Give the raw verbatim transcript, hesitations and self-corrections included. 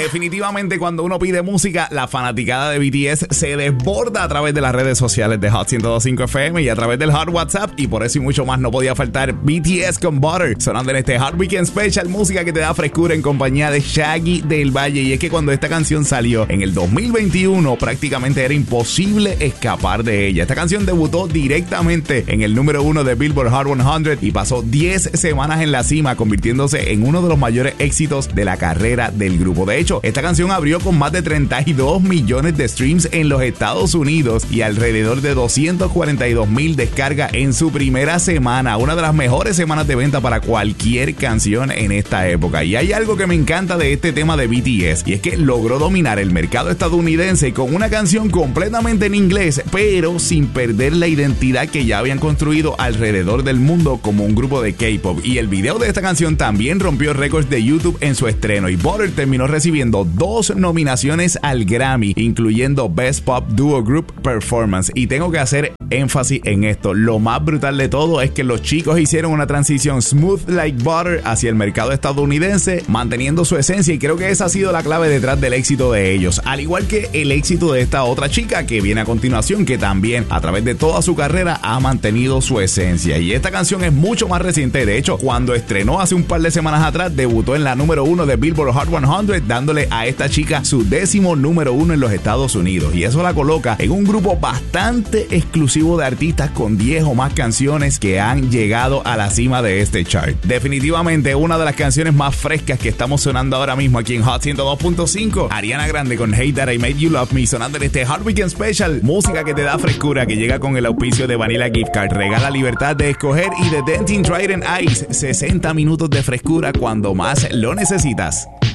Definitivamente cuando uno pide música, la fanaticada de B T S se desborda a través de las redes sociales de Hot ciento dos punto cinco F M y a través del Hot WhatsApp, y por eso y mucho más no podía faltar B T S con Butter, sonando en este Hot Weekend Special, música que te da frescura en compañía de Shaggy del Valle. Y es que cuando esta canción salió en el dos mil veintiuno prácticamente era imposible escapar de ella. Esta canción debutó directamente en el número uno de Billboard Hot cien y pasó diez semanas en la cima, convirtiéndose en uno de los mayores éxitos de la carrera del grupo. De hecho, esta canción abrió con más de treinta y dos millones de streams en los Estados Unidos y alrededor de doscientos cuarenta y dos mil descargas en su primera semana. Una de las mejores semanas de venta para cualquier canción en esta época. Y hay algo que me encanta de este tema de B T S, y es que logró dominar el mercado estadounidense con una canción completamente en inglés, pero sin perder la identidad que ya habían construido alrededor del mundo como un grupo de K-pop. Y el video de esta canción también rompió récords de YouTube en su estreno, y Butter terminó recibiendo dos nominaciones al Grammy, incluyendo Best Pop Duo Group Performance. Y tengo que hacer énfasis en esto: lo más brutal de todo es que los chicos hicieron una transición smooth like butter hacia el mercado estadounidense, manteniendo su esencia, y creo que esa ha sido la clave detrás del éxito de ellos, al igual que el éxito de esta otra chica que viene a continuación, que también a través de toda su carrera ha mantenido su esencia. Y esta canción es mucho más reciente. De hecho, cuando estrenó hace un par de semanas atrás, debutó en la número uno de Billboard Hot cien, dándole a esta chica su décimo número uno en los Estados Unidos, y eso la coloca en un grupo bastante exclusivo de artistas con diez o más canciones que han llegado a la cima de este chart. Definitivamente una de las canciones más frescas que estamos sonando ahora mismo aquí en Hot ciento dos punto cinco, Ariana Grande con Hate That I Made You Love Me, sonando en este Hot Weekend Special, música que te da frescura, que llega con el auspicio de Vanilla Gift Card, regala libertad de escoger, y de Dentyne Trident Ice, sesenta minutos de frescura cuando más lo necesitas.